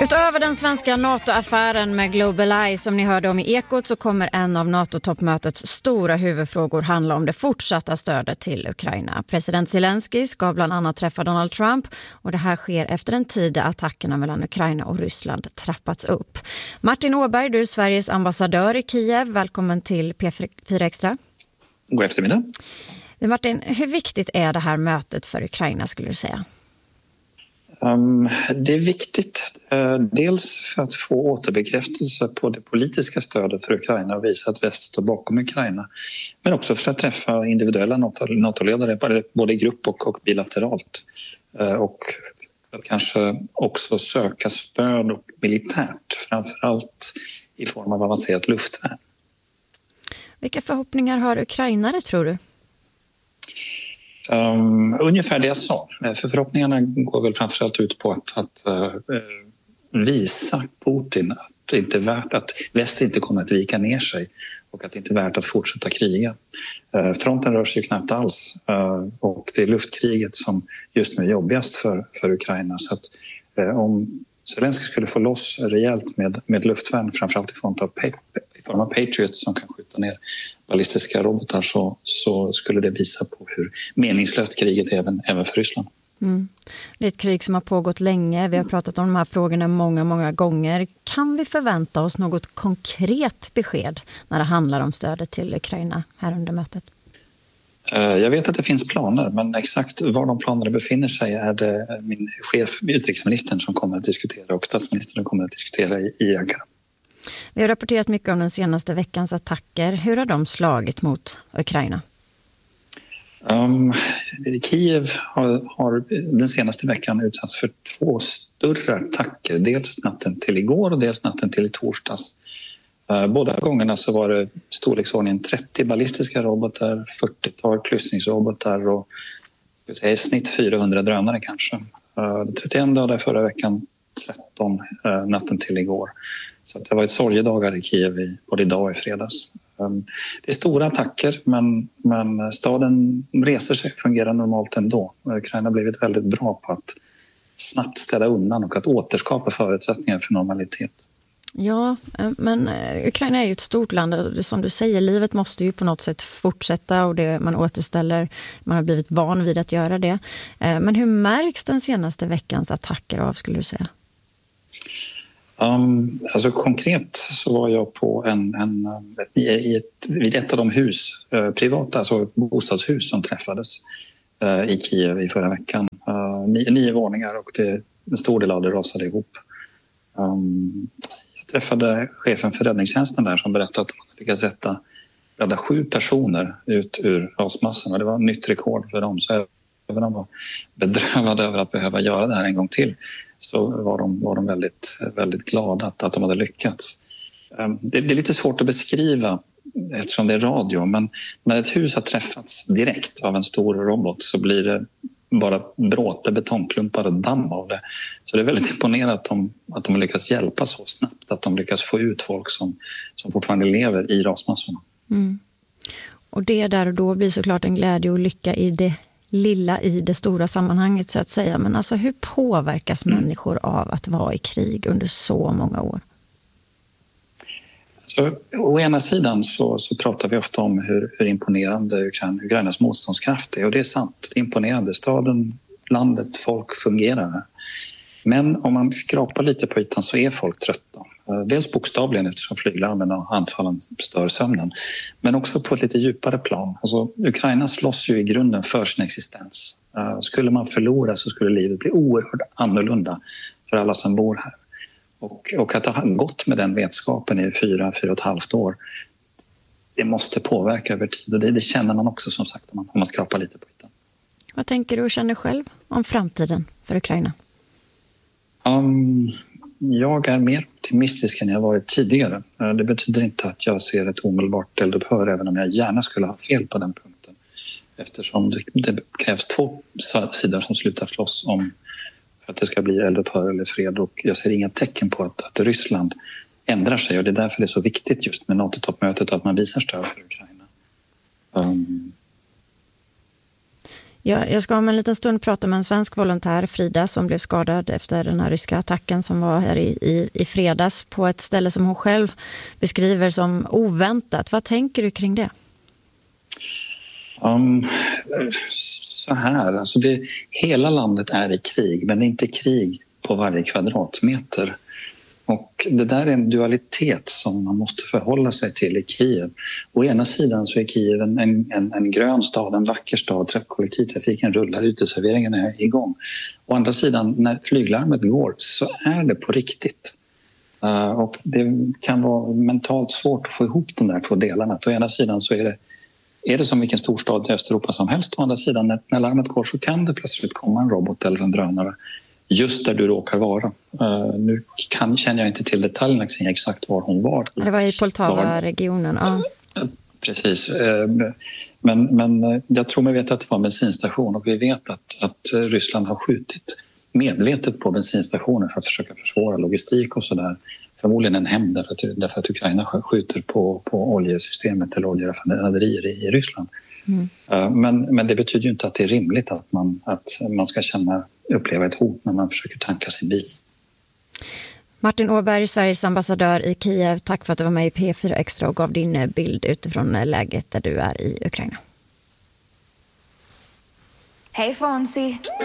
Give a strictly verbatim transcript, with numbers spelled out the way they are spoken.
Utöver den svenska NATO-affären med GlobalEye som ni hörde om i Ekot, så kommer en av NATO-toppmötets stora huvudfrågor handla om det fortsatta stödet till Ukraina. President Zelensky ska bland annat träffa Donald Trump, och det här sker efter en tid där attackerna mellan Ukraina och Ryssland trappats upp. Martin Åberg, du är Sveriges ambassadör i Kiev. Välkommen till P fyra Extra. God eftermiddag. Martin, hur viktigt är det här mötet för Ukraina skulle du säga? Um, det är viktigt, uh, dels för att få återbekräftelse på det politiska stödet för Ukraina och visa att väst står bakom Ukraina, men också för att träffa individuella NATO-ledare både i grupp och, och bilateralt, uh, och att kanske också söka stöd och militärt, framförallt i form av avancerat luftvärn. Vilka förhoppningar har ukrainare, tror du? Um, ungefär det jag sa. För förhoppningarna går väl framförallt ut på att, att uh, visa Putin att det inte är värt att väst inte kommer att vika ner sig och att det inte är värt att fortsätta kriga. Uh, fronten rör sig knappt alls, uh, och det är luftkriget som just nu är jobbigast för, för Ukraina. Så att, uh, om Zelensky skulle få loss rejält med, med luftvärn, framförallt i form av, i form av Patriots som kan skjuta ner ballistiska robotar, så, så skulle det visa på hur meningslöst kriget är även, även för Ryssland. Mm. Det är ett krig som har pågått länge. Vi har pratat om de här frågorna många, många gånger. Kan vi förvänta oss något konkret besked när det handlar om stödet till Ukraina här under mötet? Jag vet att det finns planer, men exakt var de planerna befinner sig är det min chef, utrikesministern, som kommer att diskutera, och statsministern som kommer att diskutera i, i Ankara. Vi har rapporterat mycket om den senaste veckans attacker. Hur har de slagit mot Ukraina? Um, Kiev har, har den senaste veckan utsatts för två större attacker. Dels natten till igår och dels natten till i torsdags. Uh, båda gångerna så var det storleksordningen trettio ballistiska robotar, fyrtiotal kryssningsrobotar och i snitt fyrahundra drönare kanske. Uh, trettioen dagar förra veckan, tretton uh, natten till igår. Så det var ett sorgedagar i Kiev i, både idag och i fredags. Det är stora attacker, men, men staden reser sig, fungerar normalt ändå. Ukraina har blivit väldigt bra på att snabbt ställa undan och att återskapa förutsättningar för normalitet. Ja, men Ukraina är ju ett stort land. Som du säger, livet måste ju på något sätt fortsätta, och det man återställer, man har blivit van vid att göra det. Men hur märks den senaste veckans attacker av, skulle du säga? Um, alltså konkret så var jag på en, en, i ett, vid ett av de hus, eh, privata, alltså bostadshus som träffades eh, i Kiev i förra veckan. Uh, nio, nio våningar, och det, en stor del av det rasade ihop. Um, jag träffade chefen för räddningstjänsten där som berättade att de hade lyckats rätta, rädda sju personer ut ur rasmassorna. Det var ett nytt rekord för dem, så även om de var bedrövade över att behöva göra det här en gång till, så var de, var de väldigt, väldigt glada att, att de hade lyckats. Det, det är lite svårt att beskriva eftersom det är radio, men när ett hus har träffats direkt av en stor robot så blir det bara bråte, betongklumpar och damm av det. Så det är väldigt imponerande att de, att de lyckas hjälpa så snabbt, att de lyckas få ut folk som, som fortfarande lever i rasmassorna. Mm. Och det där och då blir såklart en glädje och lycka i det lilla i det stora sammanhanget, så att säga. Men alltså, hur påverkas mm. människor av att vara i krig under så många år? Så, å ena sidan så, så pratar vi ofta om hur, hur imponerande Ukrainas motståndskraft är, och det är sant. Det är imponerande. Staden, landet, folk fungerar. Men om man skrapar lite på ytan så är folk trötta. Dels bokstavligen eftersom flyglarmen och anfallen stör sömnen, men också på ett lite djupare plan. Alltså, Ukraina slåss ju i grunden för sin existens. Skulle man förlora så skulle livet bli oerhört annorlunda för alla som bor här. Och, och att ha gått med den vetskapen i fyra, fyra och ett halvt år, det måste påverka över tid. Och det, det känner man också, som sagt, om man, om man skrapar lite på ytan. Vad tänker du och känner själv om framtiden för Ukraina? Um, jag är mer optimistisk än jag varit tidigare. Det betyder inte att jag ser ett omedelbart eldupphör, även om jag gärna skulle ha fel på den punkten. Eftersom det, det krävs två sidor som slutar slåss om att det ska bli eldupphör eller fred, och jag ser inga tecken på att, att Ryssland ändrar sig, och det är därför det är så viktigt just med NATO-toppmötet att man visar stöd för Ukraina. Um... Jag, jag ska om en liten stund prata med en svensk volontär, Frida, som blev skadad efter den här ryska attacken som var här i, i, i fredags på ett ställe som hon själv beskriver som oväntat. Vad tänker du kring det? Um, så här, alltså det, hela landet är i krig, men det är inte krig på varje kvadratmeter. Och det där är en dualitet som man måste förhålla sig till i Kiev. Å ena sidan så är Kiev en, en, en grön stad, en vacker stad, kollektivtrafiken rullar, uteserveringen är igång. Å andra sidan, när flyglarmet går så är det på riktigt. Uh, och det kan vara mentalt svårt att få ihop de där två delarna. Å ena sidan så är det, är det som vilken storstad i Östeuropa som helst. Å andra sidan, när, när larmet går så kan det plötsligt komma en robot eller en drönare just där du råkar vara. Uh, nu kan, känner jag inte till detaljerna kring exakt var hon var. Det var i Poltava-regionen. Ja. Precis. Uh, men, men jag tror mig veta att det var en bensinstation och vi vet att, att Ryssland har skjutit medvetet på bensinstationer för att försöka försvåra logistik och sådär. Förmodligen en hämnd därför, därför att Ukraina skjuter på, på oljesystemet eller oljeraffinaderier i, i Ryssland. Mm. Uh, men, men det betyder ju inte att det är rimligt att man, att man ska känna uppleva ett hot när man försöker tanka sin bil. Martin Åberg, Sveriges ambassadör i Kiev, tack för att du var med i P fyra Extra och gav din bild utifrån läget där du är i Ukraina. Hej Fonzie!